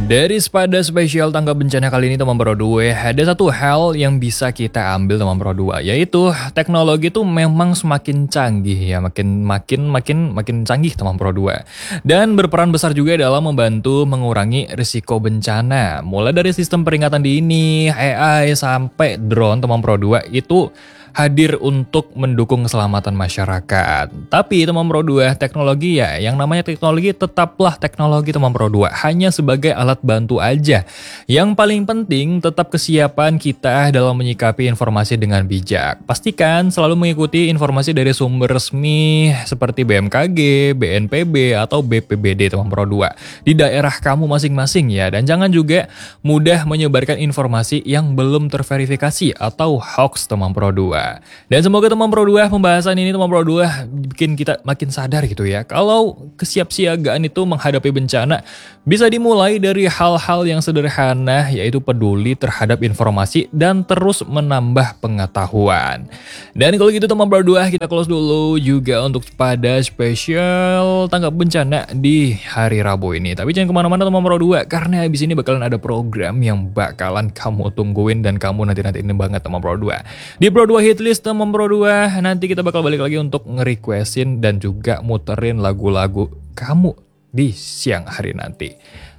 Dari pada spesial tanggap bencana kali ini teman Pro 2, ada satu hal yang bisa kita ambil teman Pro 2, yaitu teknologi itu memang semakin canggih ya, makin canggih teman Pro 2. Dan berperan besar juga dalam membantu mengurangi risiko bencana. Mulai dari sistem peringatan dini, AI sampai drone teman Pro 2 itu hadir untuk mendukung keselamatan masyarakat. Tapi teman Pro 2, teknologi ya, yang namanya teknologi tetaplah teknologi teman Pro 2, hanya sebagai alat bantu aja. Yang paling penting tetap kesiapan kita dalam menyikapi informasi dengan bijak. Pastikan selalu mengikuti informasi dari sumber resmi seperti BMKG, BNPB, atau BPBD teman Pro 2 di daerah kamu masing-masing ya. Dan jangan juga mudah menyebarkan informasi yang belum terverifikasi atau hoax teman Pro 2. Dan semoga teman Pro 2 pembahasan ini teman Pro 2 bikin kita makin sadar gitu ya. Kalau kesiapsiagaan itu menghadapi bencana bisa dimulai dari hal-hal yang sederhana, yaitu peduli terhadap informasi dan terus menambah pengetahuan. Dan kalau gitu teman Pro 2, kita close dulu juga untuk pada spesial tanggap bencana di hari Rabu ini. Tapi jangan kemana-mana teman Pro 2, karena habis ini bakalan ada program yang bakalan kamu tungguin dan kamu nanti-nanti ini banget teman Pro 2. Di Pro 2 Hitlist teman Pro 2, nanti kita bakal balik lagi untuk nge-requestin dan juga muterin lagu-lagu kamu di siang hari nanti.